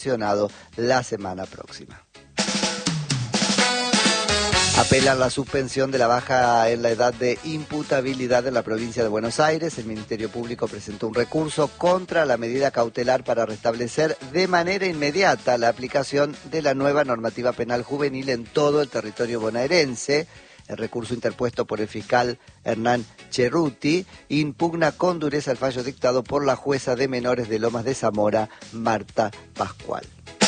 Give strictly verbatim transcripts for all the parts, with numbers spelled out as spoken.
la semana próxima. Apelan la suspensión de la baja en la edad de imputabilidad en la provincia de Buenos Aires. El Ministerio Público presentó un recurso contra la medida cautelar para restablecer de manera inmediata la aplicación de la nueva normativa penal juvenil en todo el territorio bonaerense. El recurso interpuesto por el fiscal Hernán Cerruti impugna con dureza el fallo dictado por la jueza de menores de Lomas de Zamora, Marta Pascual.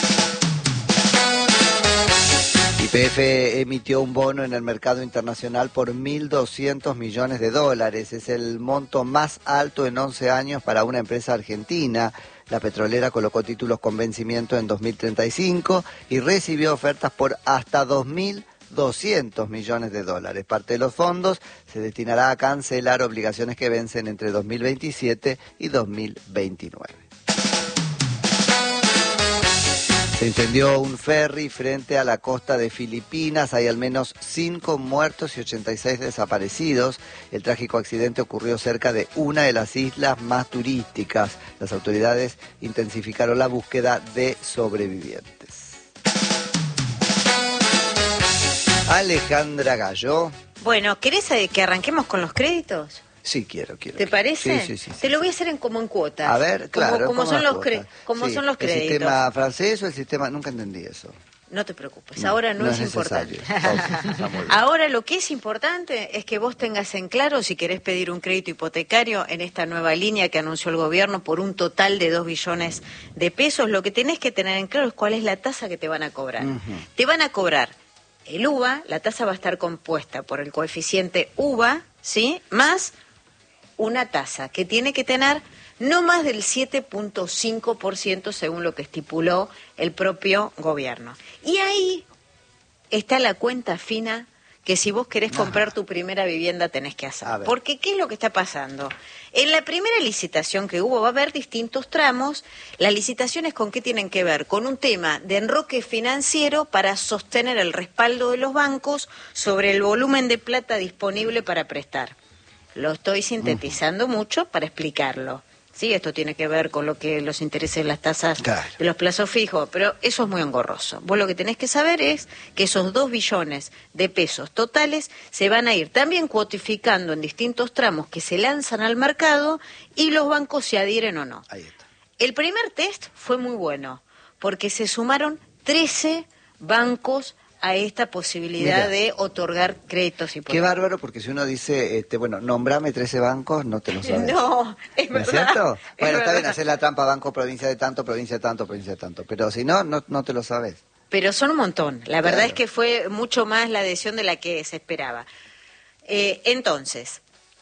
Y P F emitió un bono en el mercado internacional por mil doscientos millones de dólares. Es el monto más alto en once años para una empresa argentina. La petrolera colocó títulos con vencimiento en dos mil treinta y cinco y recibió ofertas por hasta dos mil doscientos millones de dólares. Parte de los fondos se destinará a cancelar obligaciones que vencen entre dos mil veintisiete y dos mil veintinueve. Se incendió un ferry frente a la costa de Filipinas. Hay al menos cinco muertos y ochenta y seis desaparecidos. El trágico accidente ocurrió cerca de una de las islas más turísticas. Las autoridades intensificaron la búsqueda de sobrevivientes. Alejandra Gallo. Bueno, ¿querés que arranquemos con los créditos? Sí, quiero, quiero. ¿Te parece? Sí, sí, sí. Te sí, lo voy a sí. hacer en como en cuotas. A ver, claro. Como, como son los cre como sí, son los créditos. ¿El sistema francés o el sistema...? Nunca entendí eso. No te preocupes, No, ahora no, no es, es importante. Okay, ahora lo que es importante es que vos tengas en claro si querés pedir un crédito hipotecario en esta nueva línea que anunció el gobierno por un total de dos billones de pesos. Lo que tenés que tener en claro es cuál es la tasa que te van a cobrar. Uh-huh. Te van a cobrar el U V A, la tasa va a estar compuesta por el coeficiente U V A, ¿sí? Más una tasa que tiene que tener no más del siete punto cinco por ciento según lo que estipuló el propio gobierno. Y ahí está la cuenta fina que si vos querés comprar tu primera vivienda tenés que hacer. Porque ¿qué es lo que está pasando? En la primera licitación que hubo va a haber distintos tramos. Las licitaciones ¿con qué tienen que ver? Con un tema de enroque financiero para sostener el respaldo de los bancos sobre el volumen de plata disponible para prestar. Lo estoy sintetizando uh-huh. mucho para explicarlo. Sí, esto tiene que ver con lo que los intereses de las tasas claro. de los plazos fijos, pero eso es muy engorroso. Vos lo que tenés que saber es que esos dos billones de pesos totales se van a ir también cuotificando en distintos tramos que se lanzan al mercado y los bancos se adhieren o no. Ahí está. El primer test fue muy bueno, porque se sumaron trece bancos a esta posibilidad Mira, de otorgar créditos hipotecarios. Qué bárbaro, porque si uno dice, este, bueno, nombrame trece bancos, no te lo sabes. No, es ¿No verdad. ¿Es cierto? Es bueno, verdad. Está bien hacer la trampa, banco, provincia de tanto, provincia de tanto, provincia de tanto, pero si no, no, no te lo sabes. Pero son un montón. La verdad claro. es que fue mucho más la adhesión de la que se esperaba. Eh, entonces,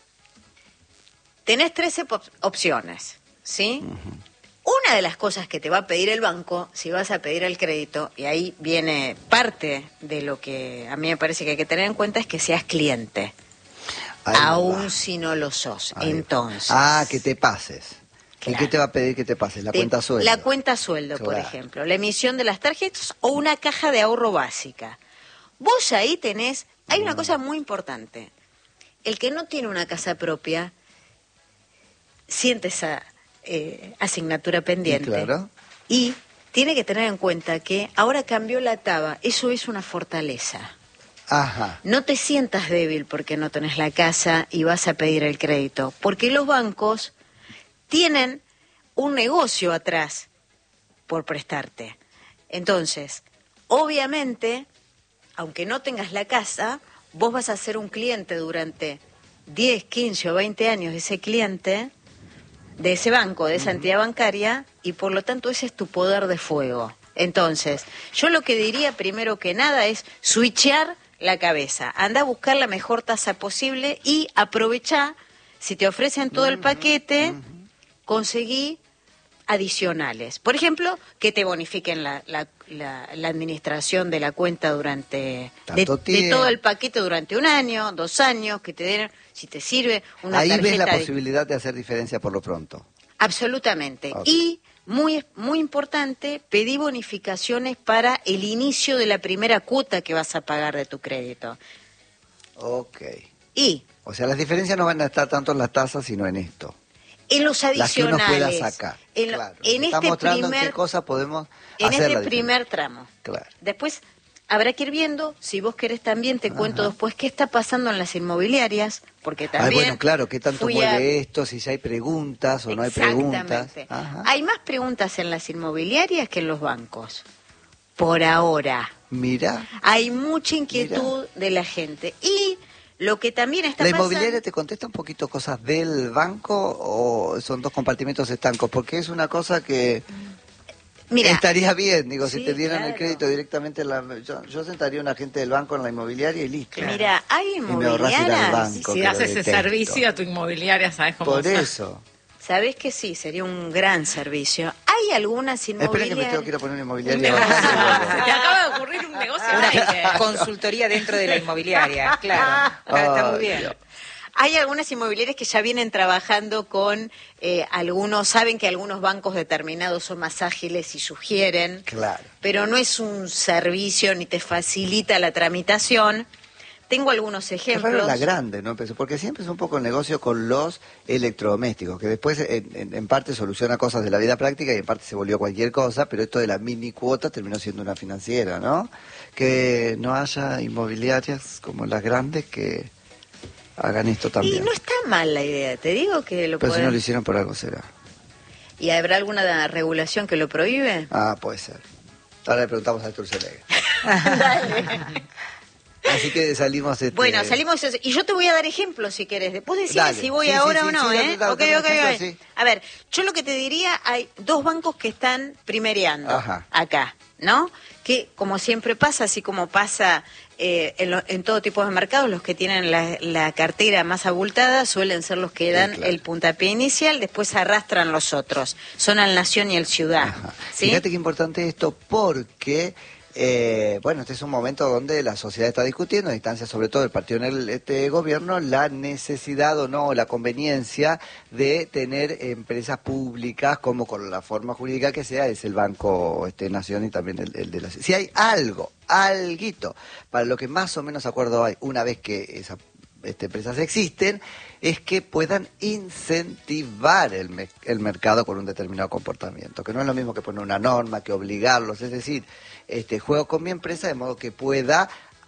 tenés trece opciones, ¿sí? Uh-huh. Una de las cosas que te va a pedir el banco, si vas a pedir el crédito, y ahí viene parte de lo que a mí me parece que hay que tener en cuenta, es que seas cliente, ahí aún va. Si no lo sos. Ahí Entonces... Ah, que te pases. Claro. ¿Y qué te va a pedir que te pases? ¿La te, cuenta sueldo? La cuenta sueldo, claro. por ejemplo. La emisión de las tarjetas o una caja de ahorro básica. Vos ahí tenés... Hay mm. una cosa muy importante. El que no tiene una casa propia siente esa... Eh, asignatura pendiente. ¿Y, claro? y tiene que tener en cuenta que ahora cambió la taba, eso es una fortaleza. Ajá. No te sientas débil porque no tenés la casa y vas a pedir el crédito, porque los bancos tienen un negocio atrás por prestarte. Entonces, obviamente, aunque no tengas la casa, vos vas a ser un cliente durante diez, quince o veinte años de ese cliente, de ese banco, de esa uh-huh. entidad bancaria, y por lo tanto ese es tu poder de fuego. Entonces, yo lo que diría primero que nada es switchear la cabeza. Anda a buscar la mejor tasa posible y aprovechá, si te ofrecen todo uh-huh. el paquete, uh-huh. conseguí adicionales. Por ejemplo, que te bonifiquen la, la, la, la administración de la cuenta durante de, de todo el paquete durante un año, dos años, que te den, si te sirve, una Ahí tarjeta. Ahí ves la de... posibilidad de hacer diferencia por lo pronto. Absolutamente. Okay. Y, muy, muy importante, pedí bonificaciones para el inicio de la primera cuota que vas a pagar de tu crédito. Ok. Y... O sea, las diferencias no van a estar tanto en las tasas, sino en esto. En los adicionales. Las que uno pueda sacar. En, claro. en Está este mostrando primer, en qué cosas podemos en hacer este la primer tramo. Claro. Después habrá que ir viendo, si vos querés también te cuento Ajá. después qué está pasando en las inmobiliarias, porque también... Ay, bueno, claro, ¿qué tanto fui mueve a... esto? Si ya hay preguntas o no hay preguntas. Ajá. Hay más preguntas en las inmobiliarias que en los bancos, por ahora. Mira. Hay mucha inquietud Mirá. de la gente. Y lo que también está ¿La pasando... inmobiliaria te contesta un poquito cosas del banco o son dos compartimentos estancos? Porque es una cosa que... Mira, estaría bien, digo, sí, si te dieran claro. el crédito directamente, en la, yo, yo sentaría a un agente del banco en la inmobiliaria y listo. Claro. Mira, hay inmobiliarias, banco, si haces ese servicio a tu inmobiliaria, ¿sabes cómo Por eso. Sabés que sí, sería un gran servicio. Hay algunas inmobiliarias... Espera que me tengo que ir a poner una inmobiliaria. Se te acaba de ocurrir un negocio. Una consultoría dentro de la inmobiliaria, claro. Oh, está muy bien. Dios. Hay algunas inmobiliarias que ya vienen trabajando con eh, algunos, saben que algunos bancos determinados son más ágiles y sugieren, claro. pero no es un servicio ni te facilita la tramitación. Tengo algunos ejemplos. Es raro la grande, ¿no? Porque siempre es un poco el negocio con los electrodomésticos, que después en, en, en parte soluciona cosas de la vida práctica y en parte se volvió cualquier cosa, pero esto de la mini cuota terminó siendo una financiera, ¿no? Que no haya inmobiliarias como las grandes que... hagan esto también. Y no está mal la idea, te digo que lo Pero pueden... si no lo hicieron por algo será. ¿Y habrá alguna regulación que lo prohíbe? Ah, puede ser. Ahora le preguntamos a Turcelega. Dale. Así que salimos... Este... Bueno, salimos... Y yo te voy a dar ejemplos si querés. Después decime Dale. si voy sí, ahora sí, o sí, no, sí, ¿eh? Dale, ok, dale, ok, ejemplo, ok. sí. A ver, yo lo que te diría, hay dos bancos que están primereando Ajá. acá, ¿no? Que, como siempre pasa, así como pasa eh, en, lo, en todo tipo de mercados, los que tienen la, la cartera más abultada suelen ser los que dan sí, claro. el puntapié inicial, después arrastran los otros. Son al Nación y el Ciudad. ¿Sí? Fíjate qué importante esto porque... Eh, bueno, este es un momento donde la sociedad está discutiendo, a distancia sobre todo del partido en el este gobierno, la necesidad o no, la conveniencia de tener empresas públicas como con la forma jurídica que sea, es el Banco este, Nación y también el, el de la... Si hay algo, alguito, para lo que más o menos acuerdo hay, una vez que esas este, empresas existen, es que puedan incentivar el, me el mercado con un determinado comportamiento, que no es lo mismo que poner una norma, que obligarlos, es decir, este juego con mi empresa de modo que pueda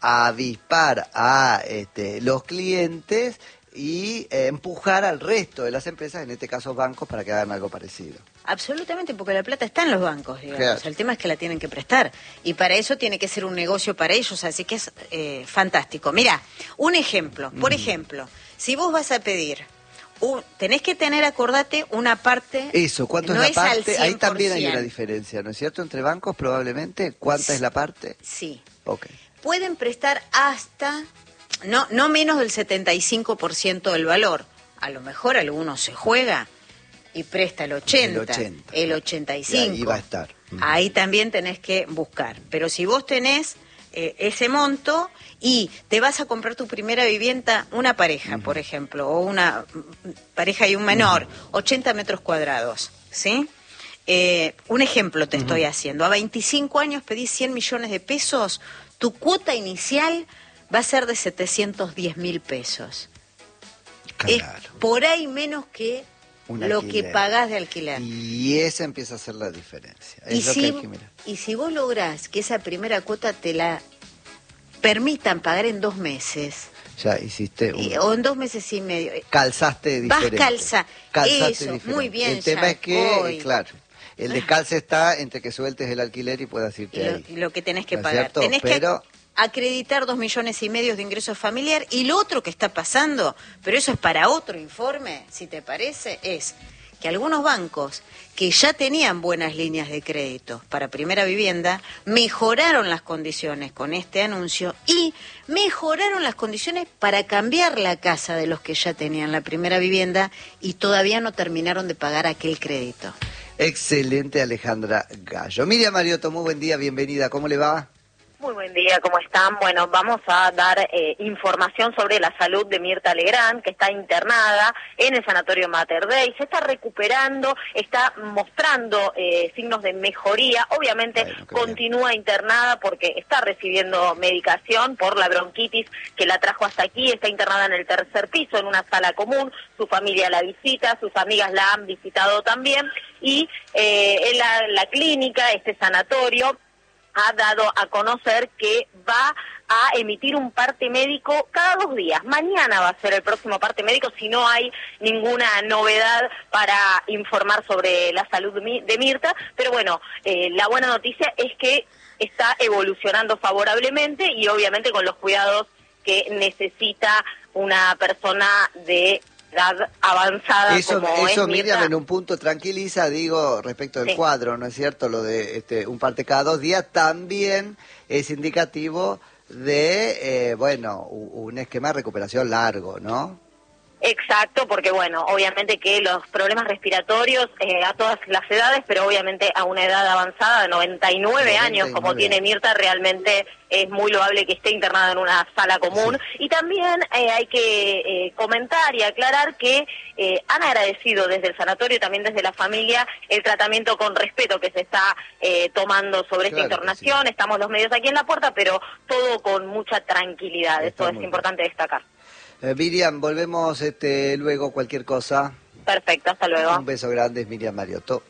avispar a este, los clientes y eh, empujar al resto de las empresas, en este caso bancos, para que hagan algo parecido. Absolutamente, porque la plata está en los bancos, digamos. Claro. El tema es que la tienen que prestar. Y para eso tiene que ser un negocio para ellos, así que es eh, fantástico. Mira, un ejemplo. Por mm. ejemplo, si vos vas a pedir, un, tenés que tener, acordate, una parte... Eso, ¿cuánto no es la es parte? Ahí también hay una diferencia, ¿no es cierto? Entre bancos, probablemente, ¿cuánta sí. es la parte? Sí. Ok. Pueden prestar hasta, no, no menos del setenta y cinco por ciento del valor. A lo mejor alguno se juega y presta el ochenta, el ochenta, el ochenta y cinco. Y ahí va a estar. Ahí también tenés que buscar. Pero si vos tenés eh, ese monto y te vas a comprar tu primera vivienda, una pareja, uh-huh. por ejemplo, o una pareja y un menor, uh-huh. ochenta metros cuadrados, ¿sí? Eh, un ejemplo te uh-huh. estoy haciendo. A veinticinco años pedís cien millones de pesos, tu cuota inicial va a ser de setecientos diez mil pesos. Claro. Es por ahí menos que Un lo alquiler. que pagás de alquiler. Y esa empieza a ser la diferencia. Es y, lo si, que hay que mirar. y si vos lográs que esa primera cuota te la permitan pagar en dos meses... Ya hiciste un... y, o en dos meses y medio... Calzaste diferente. Vas calza. Calzaste Eso, diferente. muy bien. El tema es que, hoy. claro, el descalce está entre que sueltes el alquiler y puedas irte y lo, ahí. Y lo que tenés que ¿No pagar. cierto? Tenés Pero... que acreditar dos millones y medio de ingreso familiar. Y lo otro que está pasando, pero eso es para otro informe, si te parece, es que algunos bancos que ya tenían buenas líneas de crédito para primera vivienda, mejoraron las condiciones con este anuncio y mejoraron las condiciones para cambiar la casa de los que ya tenían la primera vivienda y todavía no terminaron de pagar aquel crédito. Excelente, Alejandra Gallo. Miriam Mariotto, muy buen día, bienvenida, ¿cómo le va? Muy buen día, ¿cómo están? Bueno, vamos a dar eh, información sobre la salud de Mirta Legrand, que está internada en el Sanatorio Mater Dei. Se está recuperando, está mostrando eh, signos de mejoría. Obviamente bueno, continúa bien. internada porque está recibiendo medicación por la bronquitis que la trajo hasta aquí. Está internada en el tercer piso, en una sala común. Su familia la visita, sus amigas la han visitado también. Y eh, en la, la clínica, este sanatorio, ha dado a conocer que va a emitir un parte médico cada dos días. Mañana va a ser el próximo parte médico si no hay ninguna novedad para informar sobre la salud de Mirta. Pero bueno, eh, la buena noticia es que está evolucionando favorablemente y obviamente con los cuidados que necesita una persona de edad avanzada eso, como eso es Miriam, Mirta. En un punto tranquiliza, digo, respecto del sí. cuadro, ¿no es cierto? Lo de este, un parte cada dos días también es indicativo de, eh, bueno, un esquema de recuperación largo, ¿no? Exacto, porque bueno, obviamente que los problemas respiratorios eh, a todas las edades, pero obviamente a una edad avanzada de noventa y nueve años, como tiene Mirta, realmente es muy loable que esté internada en una sala común. Sí. Y también eh, hay que eh, comentar y aclarar que eh, han agradecido desde el sanatorio, también desde la familia, el tratamiento con respeto que se está eh, tomando sobre claro esta internación. Sí. Estamos los medios aquí en la puerta, pero todo con mucha tranquilidad. Está Eso es importante bien. destacar. Eh, Miriam, volvemos este, luego cualquier cosa. Perfecto, hasta luego. Un beso grande, es Miriam Mariotto.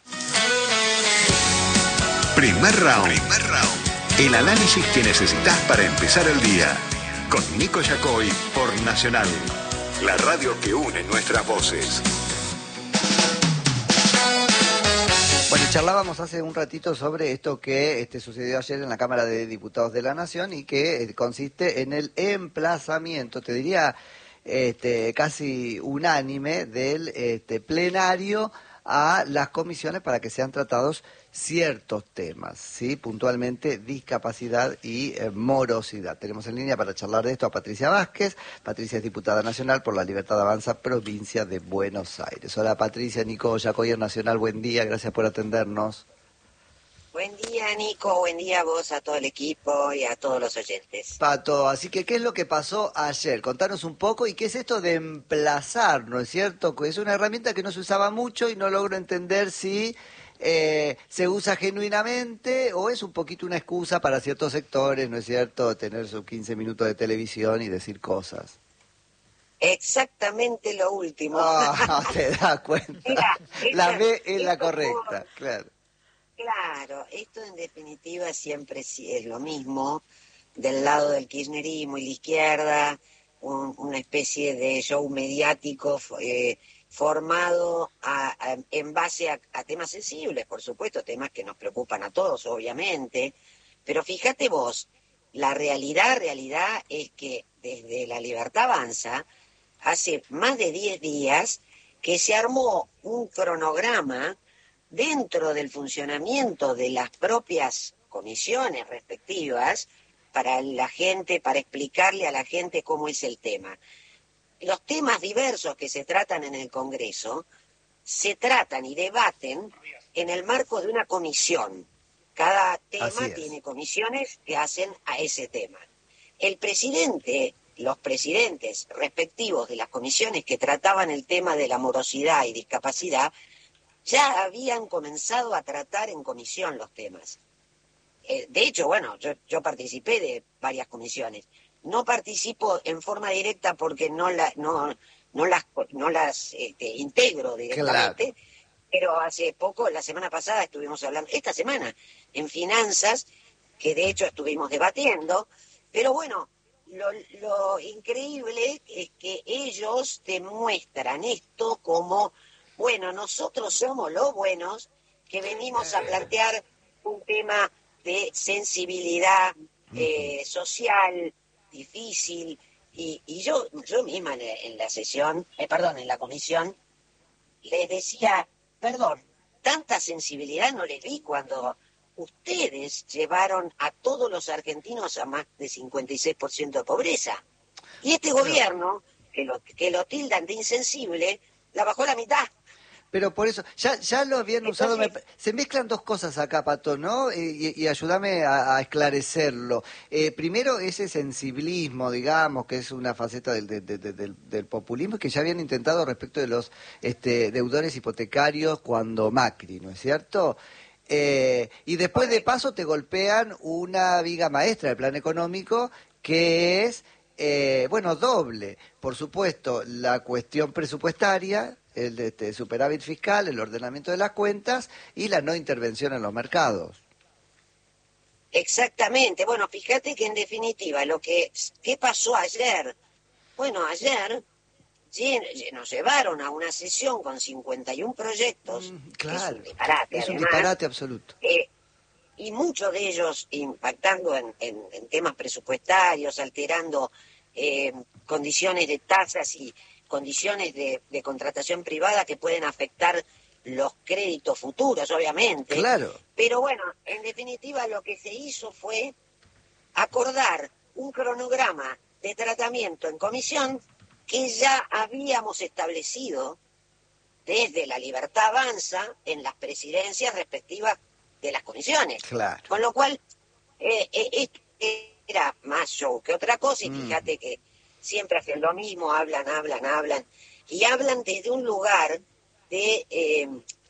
Primer round. Primer round. El análisis que necesitas para empezar el día. Con Nico Yacoy por Nacional. La radio que une nuestras voces. Bueno, charlábamos hace un ratito sobre esto que este, sucedió ayer en la Cámara de Diputados de la Nación y que eh, consiste en el emplazamiento, te diría este, casi unánime, del este, plenario a las comisiones para que sean tratados ciertos temas, ¿sí? Puntualmente discapacidad y eh, morosidad. Tenemos en línea para charlar de esto a Patricia Vázquez. Patricia es diputada nacional por la Libertad Avanza, provincia de Buenos Aires. Hola Patricia, Nico Yacoy Nacional, buen día, gracias por atendernos. Buen día, Nico, buen día a vos, a todo el equipo y a todos los oyentes. Pato, así que, ¿qué es lo que pasó ayer? Contanos un poco, ¿y qué es esto de emplazar, no es cierto? Que es una herramienta que no se usaba mucho y no logro entender si eh, se usa genuinamente o es un poquito una excusa para ciertos sectores, ¿no es cierto? Tener sus quince minutos de televisión y decir cosas. Exactamente lo último. Oh, te das cuenta. Mira, la esta, B es la correcta, por... claro. Claro, esto en definitiva siempre es lo mismo, del lado del kirchnerismo y la izquierda, un, una especie de show mediático eh, formado a, a, en base a, a temas sensibles, por supuesto, temas que nos preocupan a todos, obviamente, pero fíjate vos, la realidad, realidad es que desde la Libertad Avanza, hace más de diez días que se armó un cronograma dentro del funcionamiento de las propias comisiones respectivas para la gente, para explicarle a la gente cómo es el tema. Los temas diversos que se tratan en el Congreso se tratan y debaten en el marco de una comisión. Cada tema tiene comisiones que hacen a ese tema. El presidente, los presidentes respectivos de las comisiones que trataban el tema de la morosidad y discapacidad, ya habían comenzado a tratar en comisión los temas. Eh, de hecho, bueno, yo, yo participé de varias comisiones. No participo en forma directa porque no, la, no, no las, no las este, integro directamente, claro. Pero hace poco, la semana pasada, estuvimos hablando, esta semana, en finanzas, que de hecho estuvimos debatiendo, pero bueno, lo, lo increíble es que ellos te muestran esto como... Bueno, nosotros somos los buenos que venimos a plantear un tema de sensibilidad eh, social difícil y, y yo yo misma en, en la sesión, eh, perdón, en la comisión les decía, perdón, tanta sensibilidad no les vi cuando ustedes llevaron a todos los argentinos a más de cincuenta y seis por ciento de pobreza y este gobierno que lo que lo tildan de insensible la bajó a la mitad. Pero por eso, ya ya lo habían usado, Entonces, me- se mezclan dos cosas acá, Pato, ¿no? Y, y- y ayúdame a, a esclarecerlo. Eh, primero, ese sensibilismo, digamos, que es una faceta del, de- de- de- del, del populismo que ya habían intentado respecto de los este, deudores hipotecarios cuando Macri, ¿no es cierto? Eh, y después de paso te golpean una viga maestra del plan económico que es, eh, bueno, doble. Por supuesto, la cuestión presupuestaria, el de, este, superávit fiscal, el ordenamiento de las cuentas y la no intervención en los mercados. exactamente. Bueno, fíjate que en definitiva, lo que ¿qué pasó ayer? Bueno, ayer lle- nos llevaron a una sesión con cincuenta y uno proyectos, Mm, que es claro, un disparate, es un además, disparate absoluto. eh, y muchos de ellos impactando en, en- en temas presupuestarios, alterando eh, condiciones de tasas y condiciones de, de contratación privada que pueden afectar los créditos futuros, obviamente. Claro. Pero bueno, en definitiva lo que se hizo fue acordar un cronograma de tratamiento en comisión que ya habíamos establecido desde La Libertad Avanza en las presidencias respectivas de las comisiones. Claro. Con lo cual, eh, eh, esto era más show que otra cosa, y Mm. fíjate que siempre hacen lo mismo, hablan, hablan, hablan, y hablan desde un lugar de, eh,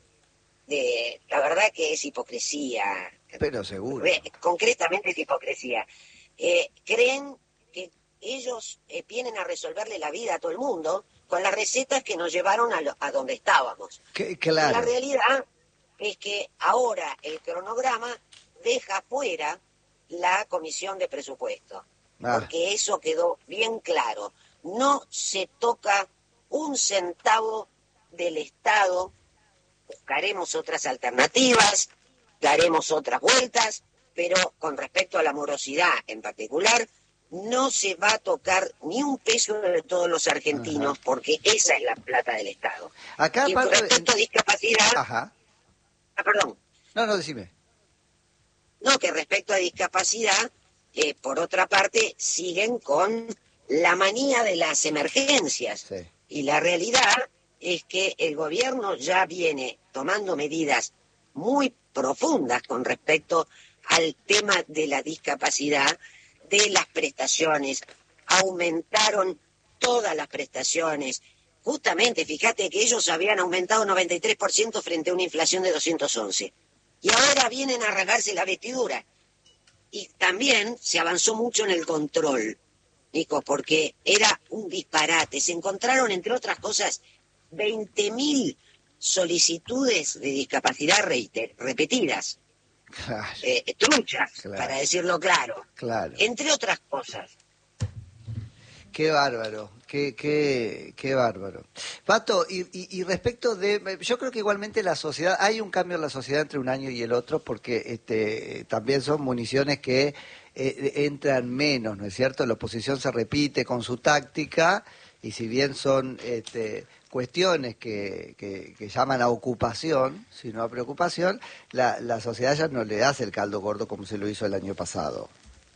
de la verdad que es hipocresía. Pero seguro. Eh, concretamente es hipocresía. Eh, creen que ellos eh, vienen a resolverle la vida a todo el mundo con las recetas que nos llevaron a, lo- a donde estábamos. Que- Y la claro. realidad es que ahora el cronograma deja fuera la comisión de presupuesto, Ah. porque eso quedó bien claro. No se toca un centavo del Estado, buscaremos otras alternativas, daremos otras vueltas, pero con respecto a la morosidad en particular, no se va a tocar ni un peso de todos los argentinos, Ajá. porque esa es la plata del Estado. Acá, Y con Pato, respecto a en- discapacidad, Ajá. ah, perdón, No, no, decime. no, que respecto a discapacidad, eh, por otra parte, siguen con la manía de las emergencias. Sí. Y la realidad es que el gobierno ya viene tomando medidas muy profundas con respecto al tema de la discapacidad, de las prestaciones. Aumentaron todas las prestaciones. Justamente, fíjate que ellos habían aumentado noventa y tres por ciento frente a una inflación de doscientos once. Y ahora vienen a rasgarse la vestidura. Y también se avanzó mucho en el control, Nico, porque era un disparate. Se encontraron, entre otras cosas, veinte mil solicitudes de discapacidad reiter- repetidas, Claro, eh, truchas, Claro. para decirlo claro, claro. entre otras cosas. Qué bárbaro, qué, qué, qué bárbaro. Pato, y, y, y respecto de, yo creo que igualmente la sociedad, hay un cambio en la sociedad entre un año y el otro, porque este, también son municiones que eh, entran menos, ¿no es cierto? La oposición se repite con su táctica, y si bien son este, cuestiones que, que, que llaman a ocupación, sino a preocupación, la, la sociedad ya no le hace el caldo gordo como se lo hizo el año pasado.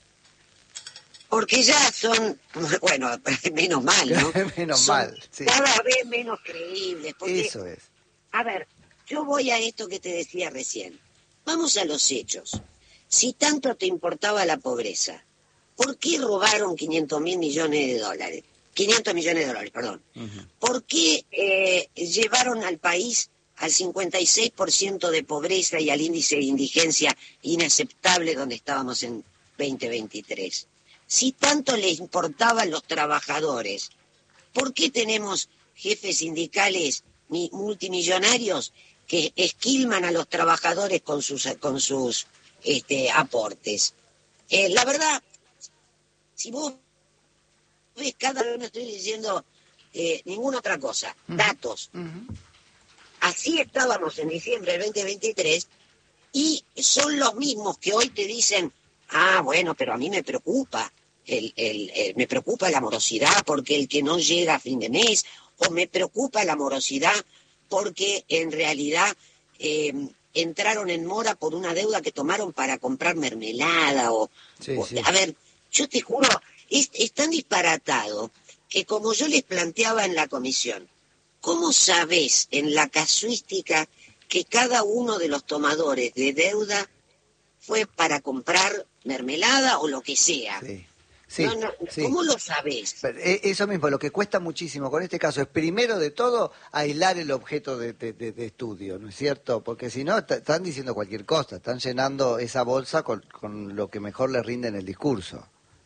Porque ya son, bueno, menos mal, ¿no? Menos Son mal, sí. cada vez menos creíbles. Porque, Eso es. a ver, yo voy a esto que te decía recién. Vamos a los hechos. Si tanto te importaba la pobreza, ¿por qué robaron quinientos mil millones de dólares? quinientos millones de dólares, perdón. Ujú. ¿Por qué eh, llevaron al país al cincuenta y seis por ciento de pobreza y al índice de indigencia inaceptable donde estábamos en veinte veintitrés? Si tanto les importaban los trabajadores, ¿por qué tenemos jefes sindicales mi- multimillonarios que esquilman a los trabajadores con sus, con sus este, aportes? Eh, la verdad, si vos ves, cada vez no estoy diciendo eh, ninguna otra cosa, datos. Ujú. Así estábamos en diciembre del veinte veintitrés y son los mismos que hoy te dicen, ah, bueno, pero a mí me preocupa, el, el, el- me preocupa la morosidad porque el que no llega a fin de mes, o me preocupa la morosidad porque en realidad eh, entraron en mora por una deuda que tomaron para comprar mermelada o, Sí, o- sí. a ver, yo te juro, es, es tan disparatado que como yo les planteaba en la comisión, ¿cómo sabés en la casuística que cada uno de los tomadores de deuda fue para comprar mermelada o lo que sea? Sí. Sí, no, no, sí. ¿Cómo lo sabés? Pero eso mismo, lo que cuesta muchísimo con este caso es, primero de todo, aislar el objeto de, de, de, de estudio, ¿no es cierto? Porque si no, están diciendo cualquier cosa, están llenando esa bolsa con, con lo que mejor les rinde en el discurso.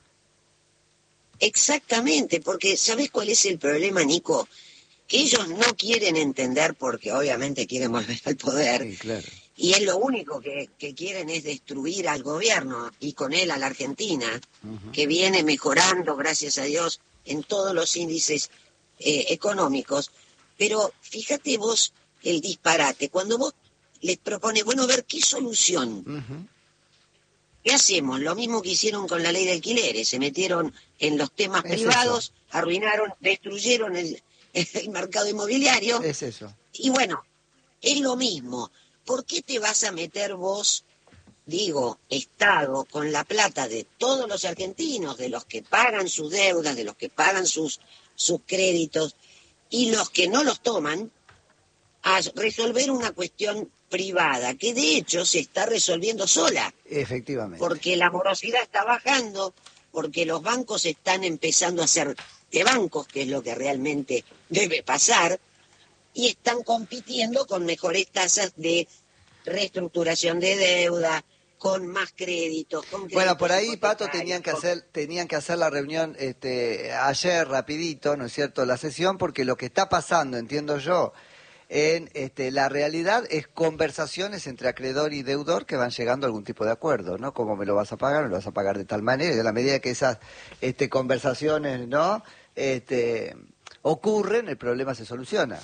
Exactamente, porque ¿sabés cuál es el problema, Nico? Que ellos no quieren entender, porque obviamente quieren volver al poder, Sí, claro. y es lo único que, que quieren es destruir al gobierno, y con él a la Argentina, uh-huh. que viene mejorando, gracias a Dios, en todos los índices eh, económicos. Pero fíjate vos el disparate, cuando vos les propones, bueno, a ver, ¿qué solución? Uh-huh. ¿Qué hacemos? Lo mismo que hicieron con la ley de alquileres, se metieron en los temas es privados, eso. Arruinaron, destruyeron el, el mercado inmobiliario. Es eso. Y bueno, es lo mismo. ¿Por qué te vas a meter vos, digo, Estado, con la plata de todos los argentinos, de los que pagan sus deudas, de los que pagan sus, sus créditos, y los que no los toman, a resolver una cuestión privada, que de hecho se está resolviendo sola? Efectivamente. Porque la morosidad está bajando, porque los bancos están empezando a ser de bancos, que es lo que realmente debe pasar, y están compitiendo con mejores tasas de reestructuración de deuda, con más créditos. Con créditos bueno, por ahí, Pato, tenían que hacer tenían que hacer la reunión este, ayer rapidito, ¿no es cierto?, la sesión, porque lo que está pasando, entiendo yo, en este, la realidad es conversaciones entre acreedor y deudor que van llegando a algún tipo de acuerdo, ¿no? ¿Cómo me lo vas a pagar? Me lo vas a pagar de tal manera, y a la medida que esas este, conversaciones, ¿no?, este, ocurren, el problema se soluciona.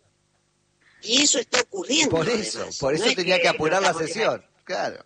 Y eso está ocurriendo. Por eso, además. por eso no tenía que, que apurar la no sesión, claro.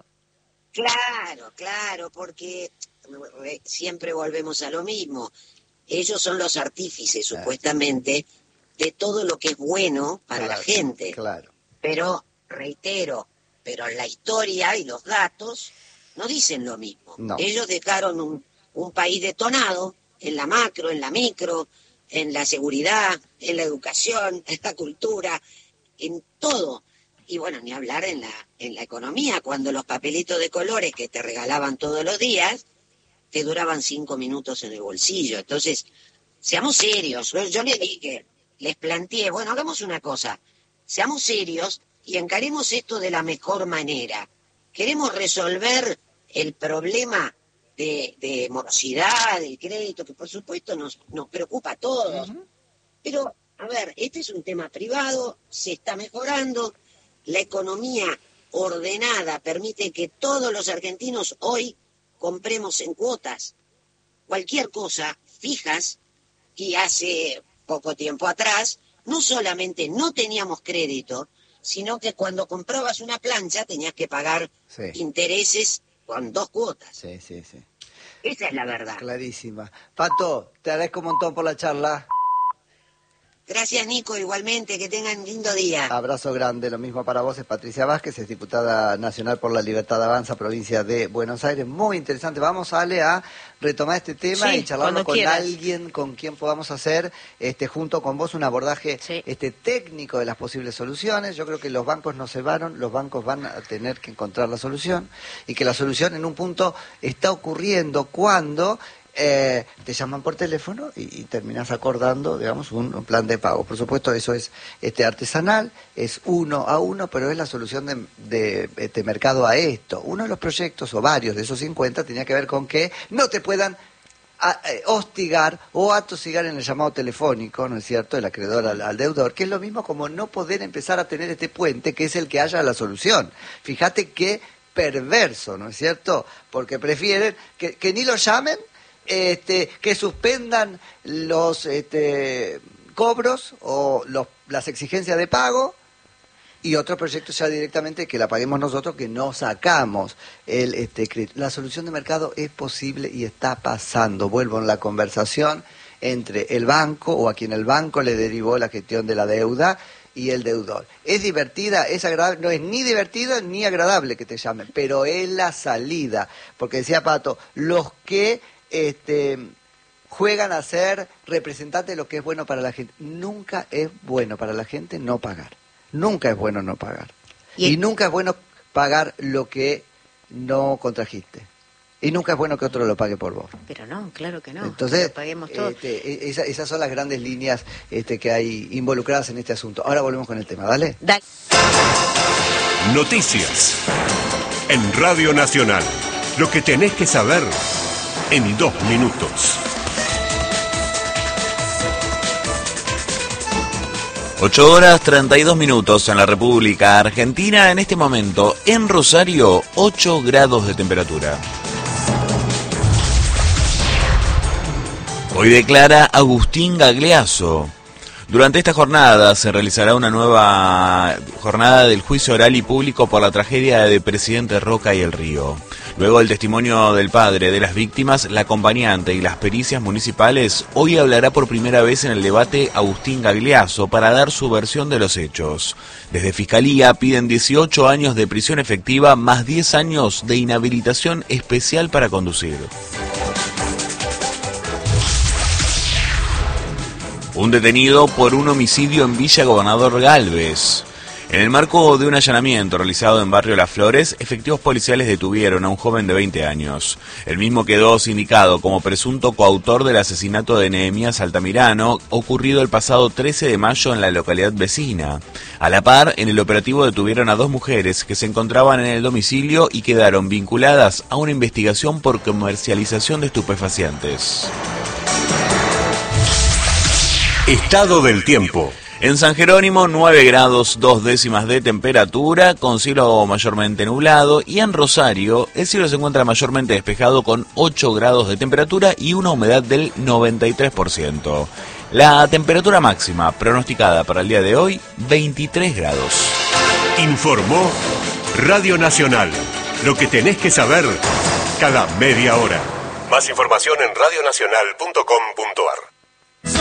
Claro, claro, porque siempre volvemos a lo mismo. Ellos son los artífices, claro, supuestamente, de todo lo que es bueno para claro, la gente. Claro. Pero, reitero, pero la historia y los datos no dicen lo mismo. No. Ellos dejaron un, un país detonado en la macro, en la micro, en la seguridad, en la educación, en la cultura, en todo. Y bueno, ni hablar en la, en la economía, cuando los papelitos de colores que te regalaban todos los días, te duraban cinco minutos en el bolsillo. Entonces, seamos serios. Yo les dije, les planteé, bueno, hagamos una cosa, seamos serios y encaremos esto de la mejor manera. Queremos resolver el problema de, de morosidad, del crédito, que por supuesto nos, nos preocupa a todos. Uh-huh. Pero, a ver, este es un tema privado, se está mejorando, la economía ordenada permite que todos los argentinos hoy compremos en cuotas cualquier cosa fijas, y hace poco tiempo atrás no solamente no teníamos crédito, sino que cuando comprabas una plancha tenías que pagar sí. intereses con dos cuotas. Sí, sí, sí. Esa es la verdad. Clarísima. Pato, te agradezco un montón por la charla. Gracias, Nico, igualmente, que tengan lindo día. Abrazo grande, lo mismo para vos. Es Patricia Vázquez, es diputada nacional por la Libertad Avanza, provincia de Buenos Aires. Muy interesante. Vamos, Ale, a retomar este tema sí, y charlarlo con quieras. alguien con quien podamos hacer, este, junto con vos, un abordaje sí. este, técnico de las posibles soluciones. Yo creo que los bancos no se van, los bancos van a tener que encontrar la solución, y que la solución en un punto está ocurriendo cuando Eh, te llaman por teléfono y, y terminas acordando, digamos, un, un plan de pago. Por supuesto, eso es este artesanal, es uno a uno, pero es la solución de, de este mercado a esto. Uno de los proyectos, o varios de esos cincuenta, tenía que ver con que no te puedan a, eh, hostigar o atosigar en el llamado telefónico, ¿no es cierto?, el acreedor al, al deudor, que es lo mismo como no poder empezar a tener este puente, que es el que haya la solución. Fíjate qué perverso, ¿no es cierto?, porque prefieren que, que ni lo llamen, Este, que suspendan los este, cobros o los, las exigencias de pago, y otro proyecto ya directamente que la paguemos nosotros, que no sacamos el este, crédito. La solución de mercado es posible y está pasando. Vuelvo en la conversación entre el banco, o a quien el banco le derivó la gestión de la deuda, y el deudor. ¿Es divertida? ¿Es agradable? No es ni divertida ni agradable que te llamen, pero es la salida. Porque decía Pato, los que Este, juegan a ser representantes de lo que es bueno para la gente. Nunca es bueno para la gente no pagar. Nunca es bueno no pagar. Y, y nunca es bueno pagar lo que no contrajiste. Y nunca es bueno que otro lo pague por vos. Pero no, claro que no. Entonces, lo paguemos todos. Este, esa, esas son las grandes líneas este, que hay involucradas en este asunto. Ahora volvemos con el tema, ¿dale? Dale. Noticias en Radio Nacional. Lo que tenés que saber en dos minutos. ocho horas treinta y dos minutos en la República Argentina. En este momento, en Rosario, ocho grados de temperatura. Hoy declara Agustín Gagliasso. Durante esta jornada se realizará una nueva jornada del juicio oral y público por la tragedia de Presidente Roca y el Río. Luego del testimonio del padre de las víctimas, la acompañante y las pericias municipales, hoy hablará por primera vez en el debate Agustín Gagliasso para dar su versión de los hechos. Desde Fiscalía piden dieciocho años de prisión efectiva más diez años de inhabilitación especial para conducir. Un detenido por un homicidio en Villa Gobernador Galvez. En el marco de un allanamiento realizado en Barrio Las Flores, efectivos policiales detuvieron a un joven de veinte años. El mismo quedó sindicado como presunto coautor del asesinato de Nehemías Altamirano, ocurrido el pasado trece de mayo en la localidad vecina. A la par, en el operativo detuvieron a dos mujeres que se encontraban en el domicilio y quedaron vinculadas a una investigación por comercialización de estupefacientes. Estado del tiempo. En San Jerónimo, nueve grados dos décimas de temperatura, con cielo mayormente nublado, y en Rosario, el cielo se encuentra mayormente despejado con ocho grados de temperatura y una humedad del noventa y tres por ciento. La temperatura máxima pronosticada para el día de hoy, veintitrés grados. Informó Radio Nacional. Lo que tenés que saber cada media hora. Más información en radio nacional punto com punto ar.